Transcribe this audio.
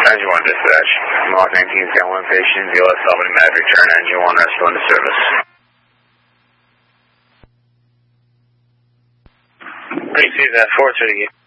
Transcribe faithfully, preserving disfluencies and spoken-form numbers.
Engine one dispatch. Mach nineteen, Scan one patient, V L S Albany Maverick, turn engine one, rescue into service. Receive that four thirty.